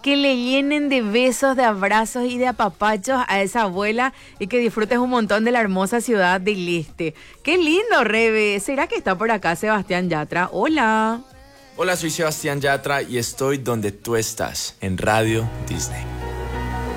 que le llenen de besos, de abrazos y de apapachos a esa abuela y que disfrutes un montón de la hermosa ciudad del Este. ¡Qué lindo, Rebe! ¿Será que está por acá Sebastián Yatra? Hola. Hola, soy Sebastián Yatra y estoy donde tú estás, en Radio Disney.